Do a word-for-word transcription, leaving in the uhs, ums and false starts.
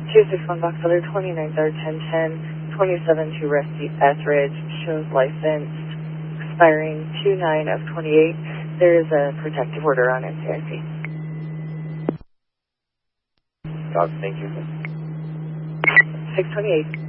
two six one Box Other, twenty-nine third, ten ten, twenty-seven to Rusty Ethridge, shows licensed, expiring two nine of twenty-eight. There is a protective order on N C I C. Dog, thank you. six twenty-eight.